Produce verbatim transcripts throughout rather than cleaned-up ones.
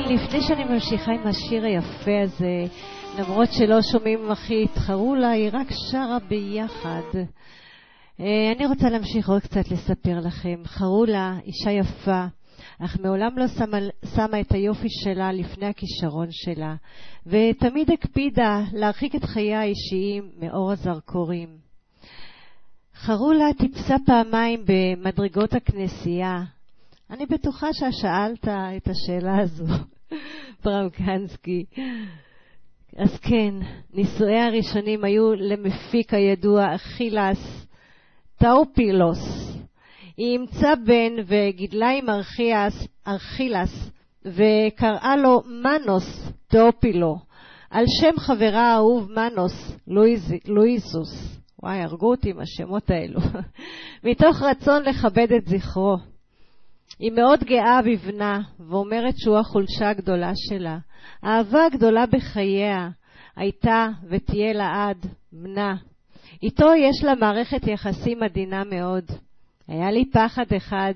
לפני שאני ממשיכה עם השיר היפה הזה, למרות שלא שומעים הכי התחרו לה, היא רק שרה ביחד. אני רוצה להמשיך עוד קצת לספר לכם. חרולה, אישה יפה, אך מעולם לא שמה, שמה את היופי שלה לפני הכישרון שלה, ותמיד הקפידה להרחיק את חייה האישיים מאור הזרקורים. חרולה טיפסה פעמיים במדרגות הכנסייה. אני בטוחה ששאלת את השאלה הזו, ברמקנסקי. אז כן, נישואי הראשונים היו למפיק הידוע אכילס טאופילוס. היא אימצה בן וגידלה עם ארכיאס, ארכילס, וקראה לו מנוס טאופילו, על שם חברה האהוב מנוס לואיז, לואיזוס. וואי, הרגו אותי עם השמות האלו. מתוך רצון לכבד את זכרו. היא מאוד גאה בבנה, ואומרת שהוא החולשה הגדולה שלה. האהבה הגדולה בחייה הייתה ותהיה לעד בנה. איתו יש לה מערכת יחסים עדינה מאוד. היה לי פחד אחד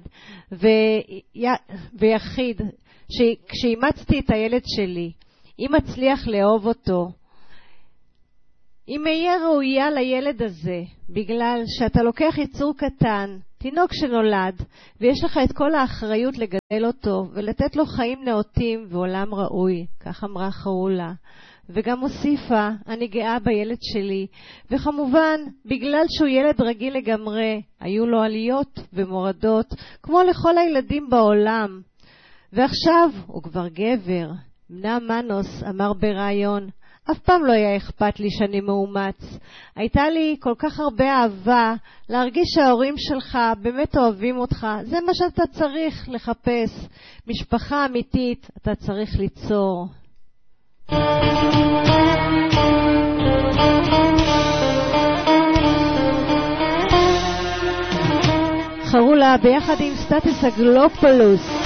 ויחיד, כשאימצתי את הילד שלי, אם אצליח לאהוב אותו, אם אהיה ראויה לילד הזה, בגלל שאתה לוקח יצור קטן, תינוק שנולד, ויש לך את כל האחריות לגדל אותו, ולתת לו חיים נאותים ועולם ראוי, כך אמרה חרולה. וגם הוסיפה, אני גאה בילד שלי, וכמובן, בגלל שהוא ילד רגיל לגמרי, היו לו עליות ומורדות, כמו לכל הילדים בעולם. ועכשיו הוא כבר גבר. בנה מנוס אמר ברעיון, אף פעם לא היה אכפת לי שאני מאומץ. הייתה לי כל כך הרבה אהבה, להרגיש שההורים שלך באמת אוהבים אותך. זה מה שאתה צריך לחפש. משפחה אמיתית אתה צריך ליצור. חרולה ביחד עם סטטוס אגלופולוס